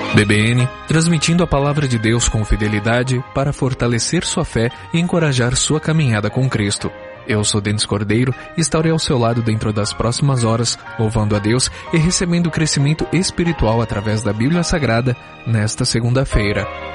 BBN, transmitindo a palavra de Deus com fidelidade para fortalecer sua fé e encorajar sua caminhada com Cristo. Eu sou Denis Cordeiro e estarei ao seu lado dentro das próximas horas, louvando a Deus e recebendo crescimento espiritual através da Bíblia Sagrada nesta segunda-feira.